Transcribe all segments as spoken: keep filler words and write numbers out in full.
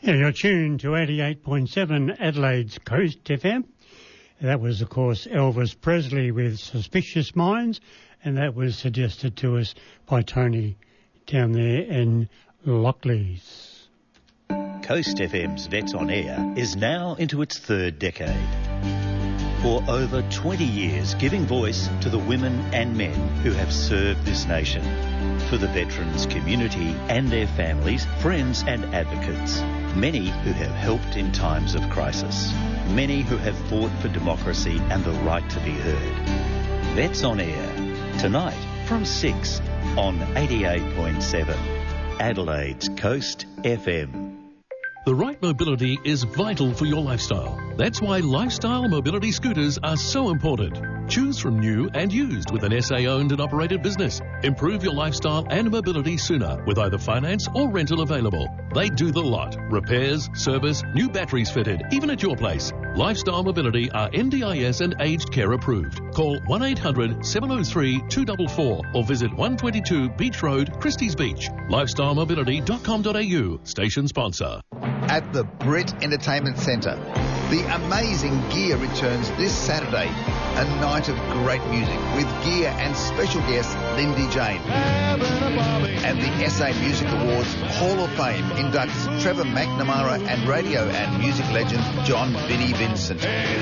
Yeah, you're tuned to eighty-eight point seven Adelaide's Coast F M. That was, of course, Elvis Presley with Suspicious Minds, and that was suggested to us by Tony down there in Lockleys. Coast F M's Vets on Air is now into its third decade. For over twenty years, giving voice to the women and men who have served this nation. For the veterans community and their families, friends and advocates. Many who have helped in times of crisis. Many who have fought for democracy and the right to be heard. Vets on Air, tonight from six on eighty-eight point seven. Adelaide's Coast F M. The right mobility is vital for your lifestyle. That's why lifestyle mobility scooters are so important. Choose from new and used with an S A-owned and operated business. Improve your lifestyle and mobility sooner with either finance or rental available. They do the lot. Repairs, service, new batteries fitted, even at your place. Lifestyle Mobility are N D I S and aged care approved. Call one eight hundred seven oh three two four four or visit one twenty-two Beach Road, Christie's Beach. lifestyle mobility dot com dot a u. Station sponsor. At the Brit Entertainment Centre, the amazing Gear returns this Saturday. A night of great music with Gear and special guest Lindy Jane. And the S A Music Awards Hall of Fame inducts Trevor McNamara and radio and music legend John Vinnie Vincent.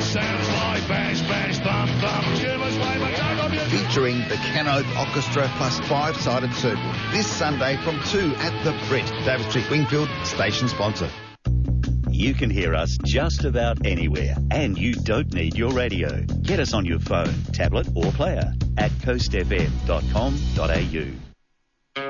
Featuring the Canope Orchestra plus five-sided circle. This Sunday from two at the Brit. David Street, Wingfield, station sponsor. You can hear us just about anywhere, and you don't need your radio. Get us on your phone, tablet or player at coast f m dot com dot a u.